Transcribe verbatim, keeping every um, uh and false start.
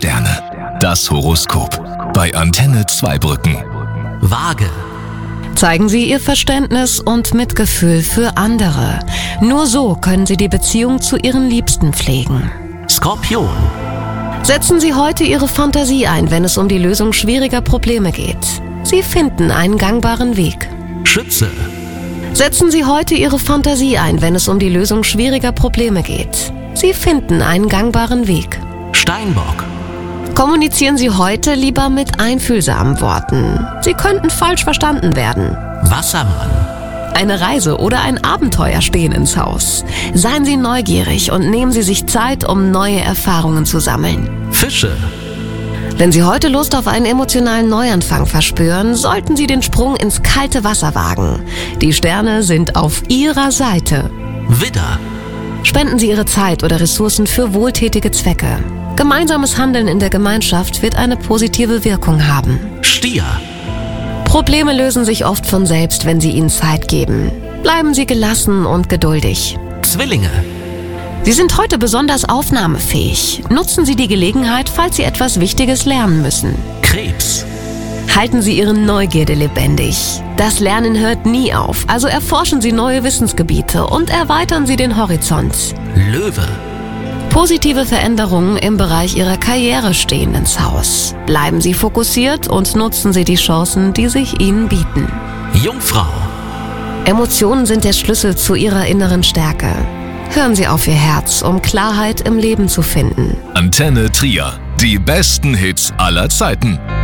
Sterne. Das Horoskop. Bei Antenne Zweibrücken. Waage. Zeigen Sie Ihr Verständnis und Mitgefühl für andere. Nur so können Sie die Beziehung zu Ihren Liebsten pflegen. Skorpion. Setzen Sie heute Ihre Fantasie ein, wenn es um die Lösung schwieriger Probleme geht. Sie finden einen gangbaren Weg. Schütze. Setzen Sie heute Ihre Fantasie ein, wenn es um die Lösung schwieriger Probleme geht. Sie finden einen gangbaren Weg. Steinbock. Kommunizieren Sie heute lieber mit einfühlsamen Worten. Sie könnten falsch verstanden werden. Wassermann. Eine Reise oder ein Abenteuer stehen ins Haus. Seien Sie neugierig und nehmen Sie sich Zeit, um neue Erfahrungen zu sammeln. Fische. Wenn Sie heute Lust auf einen emotionalen Neuanfang verspüren, sollten Sie den Sprung ins kalte Wasser wagen. Die Sterne sind auf Ihrer Seite. Widder. Spenden Sie Ihre Zeit oder Ressourcen für wohltätige Zwecke. Gemeinsames Handeln in der Gemeinschaft wird eine positive Wirkung haben. Stier. Probleme lösen sich oft von selbst, wenn Sie ihnen Zeit geben. Bleiben Sie gelassen und geduldig. Zwillinge. Sie sind heute besonders aufnahmefähig. Nutzen Sie die Gelegenheit, falls Sie etwas Wichtiges lernen müssen. Krebs. Halten Sie Ihre Neugierde lebendig. Das Lernen hört nie auf, also erforschen Sie neue Wissensgebiete und erweitern Sie den Horizont. Löwe. Positive Veränderungen im Bereich Ihrer Karriere stehen ins Haus. Bleiben Sie fokussiert und nutzen Sie die Chancen, die sich Ihnen bieten. Jungfrau. Emotionen sind der Schlüssel zu Ihrer inneren Stärke. Hören Sie auf Ihr Herz, um Klarheit im Leben zu finden. Antenne Trier. Die besten Hits aller Zeiten.